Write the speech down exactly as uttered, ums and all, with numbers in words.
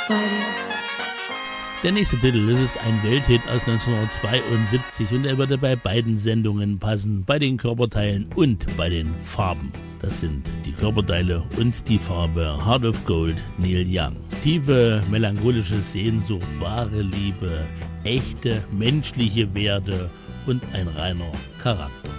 fighting. Der nächste Titel, das ist ein Welthit aus neunzehnhundertzweiundsiebzig und er würde bei beiden Sendungen passen, bei den Körperteilen und bei den Farben. Das sind die Körperteile und die Farbe Heart of Gold, Neil Young. Tiefe, melancholische Sehnsucht, wahre Liebe, echte menschliche Werte und ein reiner Charakter.